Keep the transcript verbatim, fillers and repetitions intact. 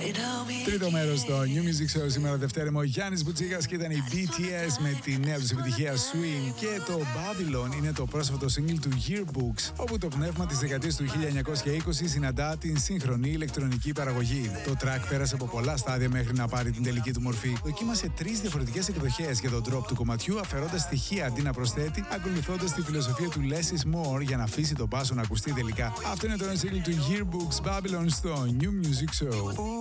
Τρίτο μέρος στο New Music Show σήμερα Δευτέρα. Ο Γιάννης Μπουτσίγας και ήταν η μπι τι ες με τη νέα τους επιτυχία Swing. Και το Babylon είναι το πρόσφατο single του Yearbooks, όπου το πνεύμα της δεκαετίας του χίλια εννιακόσια είκοσι συναντά την σύγχρονη ηλεκτρονική παραγωγή. Το track πέρασε από πολλά στάδια μέχρι να πάρει την τελική του μορφή. Δοκίμασε τρεις διαφορετικές εκδοχές για τον drop του κομματιού, αφαιρώντας στοιχεία αντί να προσθέτει, ακολουθώντας τη φιλοσοφία του Less is More για να αφήσει τον μπάσο να ακουστεί τελικά. Αυτό είναι το single του Yearbooks Babylon στο New Music Show.